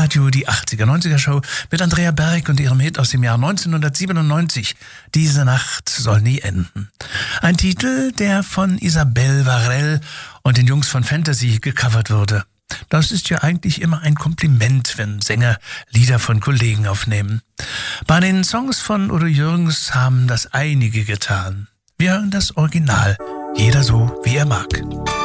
Hitradio, die 80er-90er-Show mit Andrea Berg und ihrem Hit aus dem Jahr 1997. Diese Nacht soll nie enden. Ein Titel, der von Isabelle Varell und den Jungs von Fantasy gecovert wurde. Das ist ja eigentlich immer ein Kompliment, wenn Sänger Lieder von Kollegen aufnehmen. Bei den Songs von Udo Jürgens haben das einige getan. Wir hören das Original, jeder so, wie er mag.